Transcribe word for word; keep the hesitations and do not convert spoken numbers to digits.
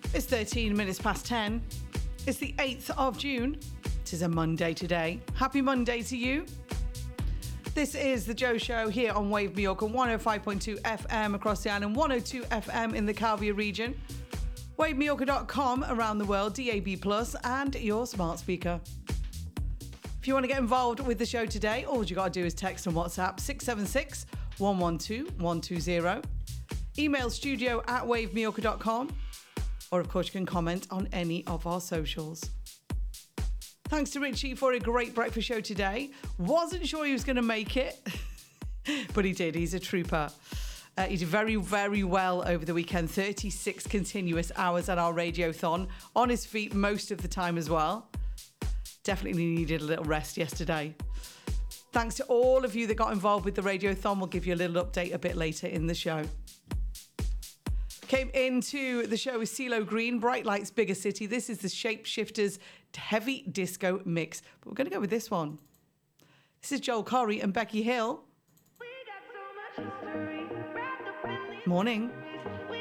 It's thirteen minutes past ten. It's the eighth of June. It is a Monday today. Happy Monday to you. This is the Joe Show here on Wave Mallorca one oh five point two F M across the island, one oh two F M in the Calvia region, wave mallorca dot com around the world, D A B plus, and your smart speaker. If you want to get involved with the show today, all you got to do is text and WhatsApp six seven six, one one two, one two zero. Email studio at wave mallorca dot com. Or, of course, you can comment on any of our socials. Thanks to Richie for a great breakfast show today. Wasn't sure he was going to make it, but he did. He's a trooper. Uh, he did very, very well over the weekend. thirty-six continuous hours at our Radiothon. On his feet most of the time as well. Definitely needed a little rest yesterday. Thanks to all of you that got involved with the Radiothon. We'll give you a little update a bit later in the show. Came into the show with CeeLo Green, Bright Lights, Bigger City. This is the Shapeshifters heavy disco mix. But we're going to go with this one. This is Joel Corry and Becky Hill. Morning.